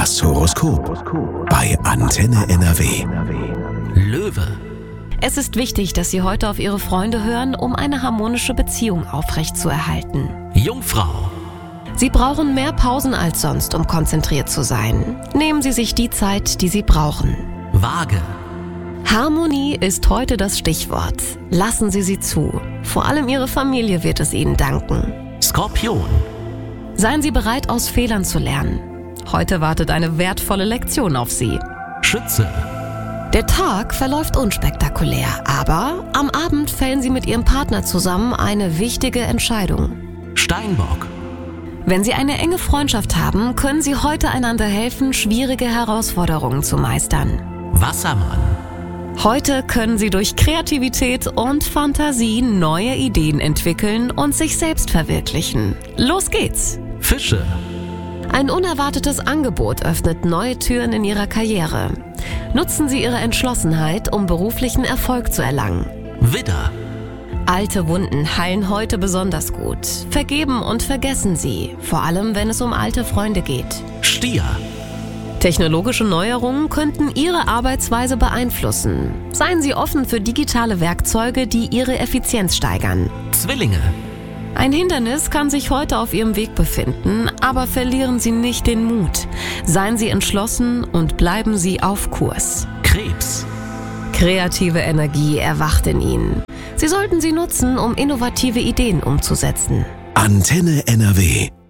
Das Horoskop bei Antenne NRW. Löwe. Es ist wichtig, dass Sie heute auf Ihre Freunde hören, um eine harmonische Beziehung aufrechtzuerhalten. Jungfrau. Sie brauchen mehr Pausen als sonst, um konzentriert zu sein. Nehmen Sie sich die Zeit, die Sie brauchen. Waage. Harmonie ist heute das Stichwort. Lassen Sie sie zu. Vor allem Ihre Familie wird es Ihnen danken. Skorpion. Seien Sie bereit, aus Fehlern zu lernen. Heute wartet eine wertvolle Lektion auf Sie. Schütze. Der Tag verläuft unspektakulär, aber am Abend fällen Sie mit Ihrem Partner zusammen eine wichtige Entscheidung. Steinbock. Wenn Sie eine enge Freundschaft haben, können Sie heute einander helfen, schwierige Herausforderungen zu meistern. Wassermann. Heute können Sie durch Kreativität und Fantasie neue Ideen entwickeln und sich selbst verwirklichen. Los geht's! Fische. Ein unerwartetes Angebot öffnet neue Türen in Ihrer Karriere. Nutzen Sie Ihre Entschlossenheit, um beruflichen Erfolg zu erlangen. Widder. Alte Wunden heilen heute besonders gut. Vergeben und vergessen Sie, vor allem wenn es um alte Freunde geht. Stier. Technologische Neuerungen könnten Ihre Arbeitsweise beeinflussen. Seien Sie offen für digitale Werkzeuge, die Ihre Effizienz steigern. Zwillinge. Ein Hindernis kann sich heute auf Ihrem Weg befinden, aber verlieren Sie nicht den Mut. Seien Sie entschlossen und bleiben Sie auf Kurs. Krebs. Kreative Energie erwacht in Ihnen. Sie sollten sie nutzen, um innovative Ideen umzusetzen. Antenne NRW.